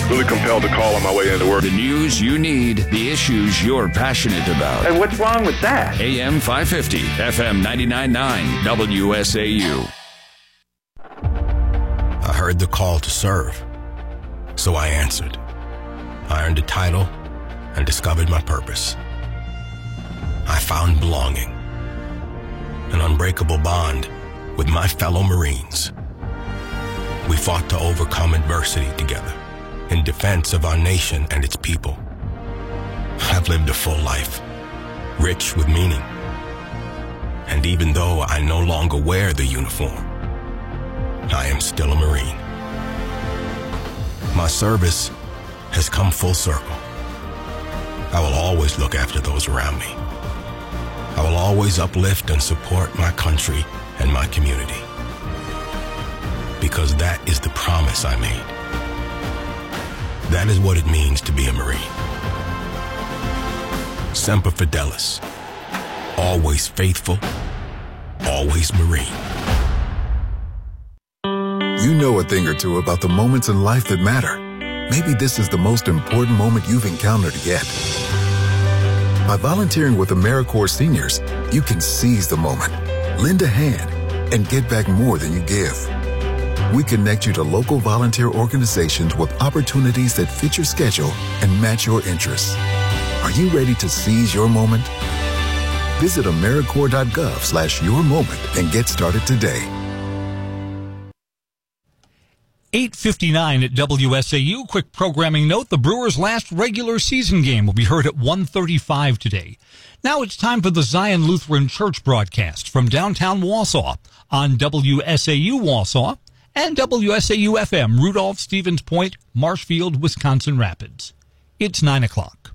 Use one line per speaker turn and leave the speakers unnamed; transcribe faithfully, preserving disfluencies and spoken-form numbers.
really compelled to call on my way into work.
The news you need, the issues you're passionate about.
And what's wrong with that?
A M five fifty, F M ninety-nine point nine, W S A U.
I heard the call to serve, so I answered. I earned a title and discovered my purpose. I found belonging, an unbreakable bond with my fellow Marines. We fought to overcome adversity together in defense of our nation and its people. I've lived a full life, rich with meaning. And even though I no longer wear the uniform, I am still a Marine. My service has come full circle. I will always look after those around me. I will always uplift and support my country and my community. Because that is the promise I made. That is what it means to be a Marine. Semper Fidelis. Always faithful, always Marine.
You know a thing or two about the moments in life that matter. Maybe this is the most important moment you've encountered yet. By volunteering with AmeriCorps Seniors, you can seize the moment, lend a hand, and get back more than you give. We connect you to local volunteer organizations with opportunities that fit your schedule and match your interests. Are you ready to seize your moment? Visit AmeriCorps.gov slash your moment and get started today.
eight fifty-nine at W S A U. Quick programming note, the Brewers' last regular season game will be heard at one thirty-five today. Now it's time for the Zion Lutheran Church broadcast from downtown Wausau on W S A U Wausau and W S A U F M, Rudolph, Stevens Point, Marshfield, Wisconsin Rapids. It's nine o'clock.